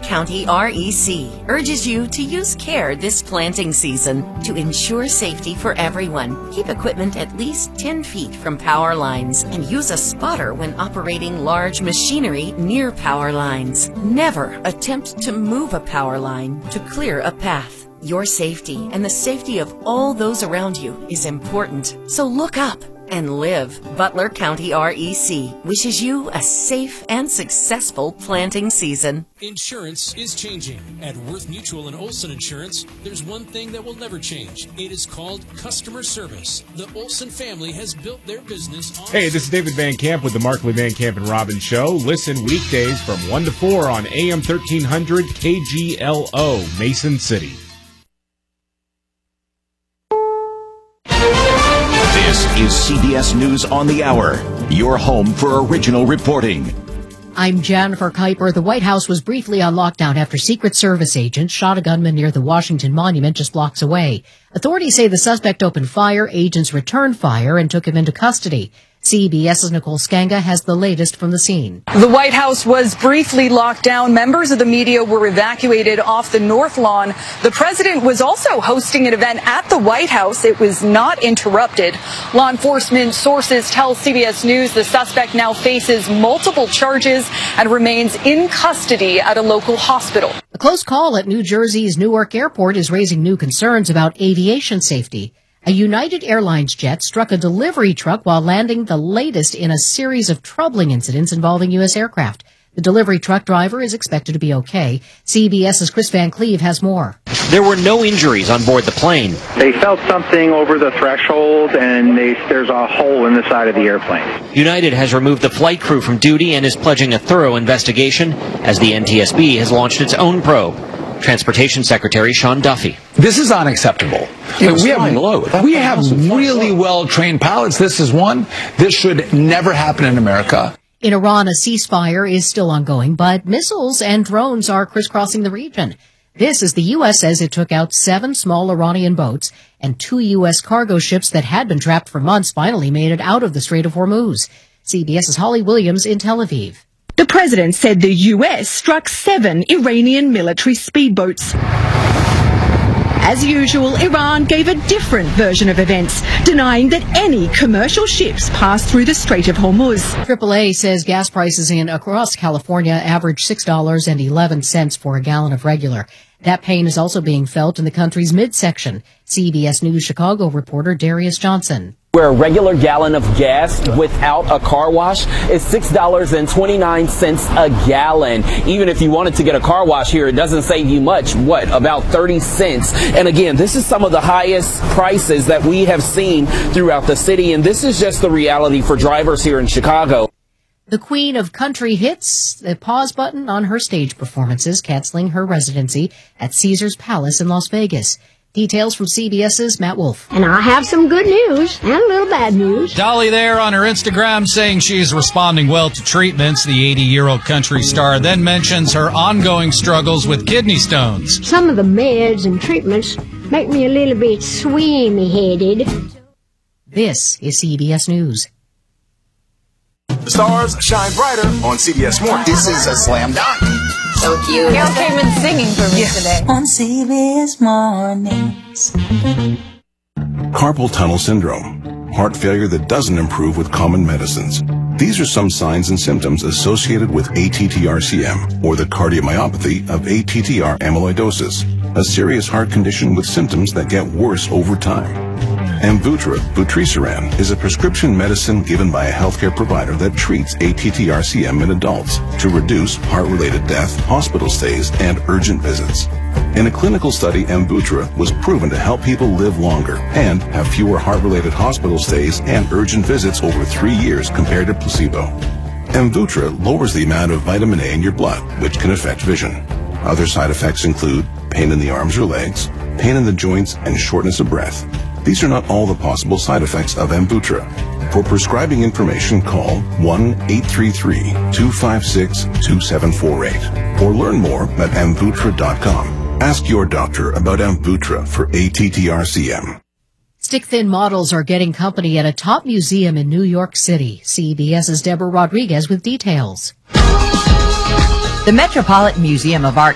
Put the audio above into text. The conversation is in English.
County REC urges you to use care this planting season to ensure safety for everyone. Keep equipment at least 10 feet from power lines and use a spotter when operating large machinery near power lines. Never attempt to move a power line to clear a path. Your safety and the safety of all those around you is important. So look up and live. Butler County REC wishes you a safe and successful planting season. Insurance is changing. At Worth Mutual and Olson Insurance, there's one thing that will never change. It is called customer service. The Olson family has built their business on... Hey, this is David Van Camp with the Markley Van Camp and Robbins Show. Listen weekdays from 1 to 4 on AM 1300 KGLO, Mason City. This is CBS News on the Hour, your home for original reporting. I'm Jennifer Kuiper. The White House was briefly on lockdown after Secret Service agents shot a gunman near the Washington Monument just blocks away. Authorities say the suspect opened fire, agents returned fire, and took him into custody. CBS's Nicole Skanga has the latest from the scene. The White House was briefly locked down. Members of the media were evacuated off the North Lawn. The president was also hosting an event at the White House. It was not interrupted. Law enforcement sources tell CBS News the suspect now faces multiple charges and remains in custody at a local hospital. A close call at New Jersey's Newark Airport is raising new concerns about aviation safety. A United Airlines jet struck a delivery truck while landing, the latest in a series of troubling incidents involving U.S. aircraft. The delivery truck driver is expected to be okay. CBS's Chris Van Cleve has more. There were no injuries on board the plane. They felt something over the threshold, and there's a hole in the side of the airplane. United has removed the flight crew from duty and is pledging a thorough investigation as the NTSB has launched its own probe. Transportation Secretary Sean Duffy. This is unacceptable. We have really well-trained pilots. This is one. This should never happen in America. In Iran, a ceasefire is still ongoing, but missiles and drones are crisscrossing the region. This as the U.S. says it took out 7 small Iranian boats, and 2 U.S. cargo ships that had been trapped for months finally made it out of the Strait of Hormuz. CBS's Holly Williams in Tel Aviv. The president said the U.S. struck 7 Iranian military speedboats. As usual, Iran gave a different version of events, denying that any commercial ships passed through the Strait of Hormuz. AAA says gas prices across California average $6.11 for a gallon of regular. That pain is also being felt in the country's midsection. CBS News Chicago reporter Darius Johnson. Where a regular gallon of gas without a car wash is $6.29 a gallon. Even if you wanted to get a car wash here, it doesn't save you much. About 30 cents. And again, this is some of the highest prices that we have seen throughout the city. And this is just the reality for drivers here in Chicago. The Queen of Country hits the pause button on her stage performances, canceling her residency at Caesars Palace in Las Vegas. Details from CBS's Matt Wolf. And I have some good news and a little bad news. Dolly there on her Instagram saying she is responding well to treatments. The 80-year-old country star then mentions her ongoing struggles with kidney stones. Some of the meds and treatments make me a little bit swimmy-headed. This is CBS News. The stars shine brighter on CBS Mornings. This is a slam dunk. So cute. Gail came in singing for me today. On CBS Mornings. Carpal tunnel syndrome. Heart failure that doesn't improve with common medicines. These are some signs and symptoms associated with ATTR-CM, or the cardiomyopathy of ATTR amyloidosis, a serious heart condition with symptoms that get worse over time. Amvuttra, vutrisiran, is a prescription medicine given by a healthcare provider that treats ATTR-CM in adults to reduce heart-related death, hospital stays, and urgent visits. In a clinical study, Amvuttra was proven to help people live longer and have fewer heart-related hospital stays and urgent visits over 3 years compared to placebo. Amvuttra lowers the amount of vitamin A in your blood, which can affect vision. Other side effects include pain in the arms or legs, pain in the joints, and shortness of breath. These are not all the possible side effects of Amvuttra. For prescribing information, call 1-833-256-2748 or learn more at Amvuttra.com. Ask your doctor about Amvuttra for ATTR-CM. Stick-thin models are getting company at a top museum in New York City. CBS's Deborah Rodriguez with details. The Metropolitan Museum of Art